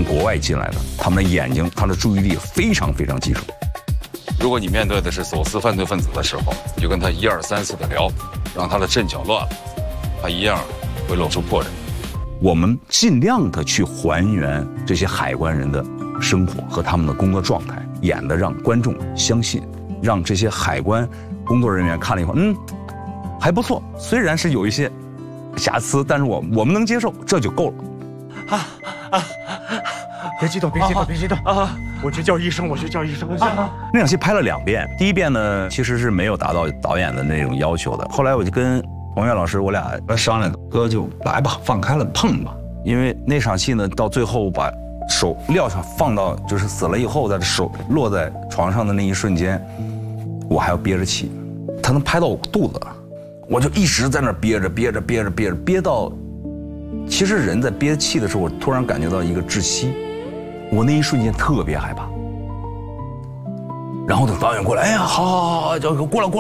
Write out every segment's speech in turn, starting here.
国外进来的，他们的眼睛、他的注意力非常非常集中。 如果你面对的是走私犯罪分子的时候，你就跟他1、2、3、4的聊，让他的阵脚乱了，他一样会露出破绽。 我们尽量的去还原这些海关人的生活和他们的工作状态，演的让观众相信，让这些海关工作人员看了以后，还不错，虽然是有一些瑕疵，但是我们能接受，这就够了。 别激动，别激动，别激动啊！我去叫医生，我去叫医生。 那场戏拍了2遍，第一遍呢其实是没有达到导演的那种要求的。后来我就跟王源老师，我俩商量，哥就来吧，放开了碰吧。因为那场戏呢，到最后把手撂上，放到就是死了以后，在手落在床上的那一瞬间，我还要憋着气，他能拍到我肚子，我就一直在那憋着，憋到，其实人在憋气的时候，我突然感觉到一个窒息，我那一瞬间特别害怕。然后等导演过来，哎呀，好，就过了，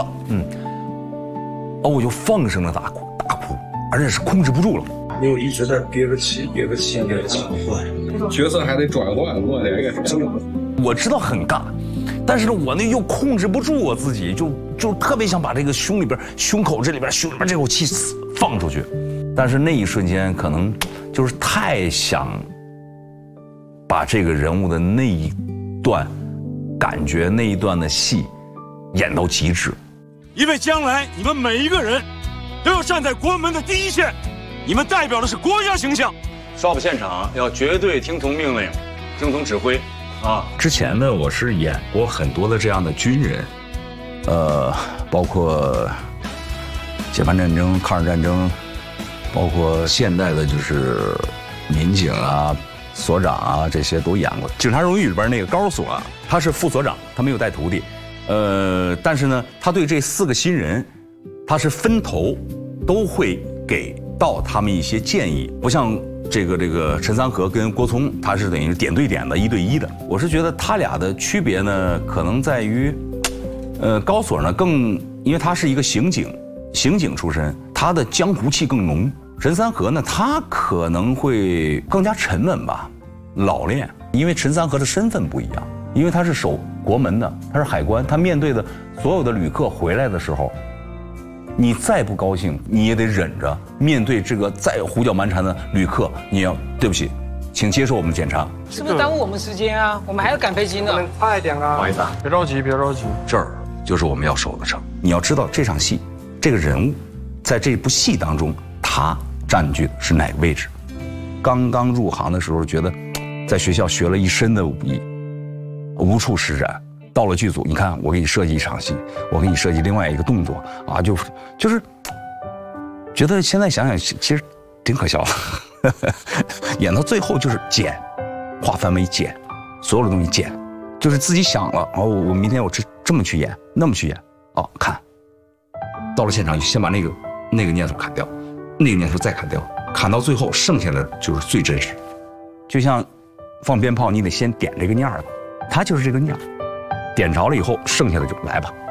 我就放声的大哭，而且是控制不住了。 你又一直在憋着气，角色还得转换，我的个真的。 我知道很尬，但是呢，我那又控制不住我自己，就特别想把这个胸口这里边这口气放出去，但是那一瞬间可能就是太想把这个人物的那一段感觉、那一段的戏演到极致。 因为将来你们每一个人都要站在国门的第一线，你们代表的是国家形象。 抓捕现场要绝对听从命令，听从指挥啊！ 之前呢，我是演过很多的这样的军人，包括解放战争、抗日战争，包括现代的就是民警啊、所长啊，这些都演过。警察荣誉里边那个高所啊，他是副所长，他没有带徒弟。但是呢，他对这4个新人，他是分头都会给到他们一些建议，不像这个陈三河跟郭聪，他是等于点对点的1对1的。我是觉得他俩的区别呢，可能在于，高所呢因为他是一个刑警出身，他的江湖气更浓。陈三河呢，他可能会更加沉稳吧，老练，因为陈三河的身份不一样。因为他是守国门的，他是海关，他面对的所有的旅客回来的时候，你再不高兴，你也得忍着面对这个再胡搅蛮缠的旅客，你要对不起，请接受我们的检查。 是不是耽误我们时间啊？我们还要赶飞机呢。 能快点啊！不好意思啊，别着急，别着急。 这儿就是我们要守的城。你要知道这场戏，这个人物，在这部戏当中，他占据的是哪个位置？刚刚入行的时候，觉得在学校学了一身的武艺。无处施展，到了剧组，你看我给你设计一场戏，我给你设计另外一个动作啊，就是觉得现在想想其实挺可笑的，演到最后就是剪，化繁为简，所有的东西剪，就是自己想了，我明天我这么去演，那么去演，看，到了现场先把那个念头砍掉，那个念头再砍掉，砍到最后剩下的就是最真实，就像放鞭炮，你得先点这个念儿。他就是这个念，点着了以后，剩下的就来吧。